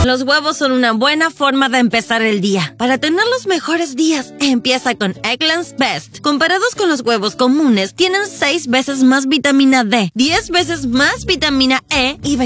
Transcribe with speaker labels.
Speaker 1: Los huevos son una buena forma de empezar el día. Para tener los mejores días, empieza con Eggland's Best. Comparados con los huevos comunes, tienen 6 veces más vitamina D, 10 veces más vitamina E y